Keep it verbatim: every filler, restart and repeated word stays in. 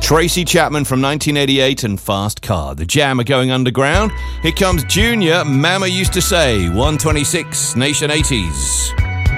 Tracy Chapman from nineteen eighty-eight and Fast Car. The Jam are going underground. Here comes Junior, Mama Used to Say, one twenty-six, Nation eighties.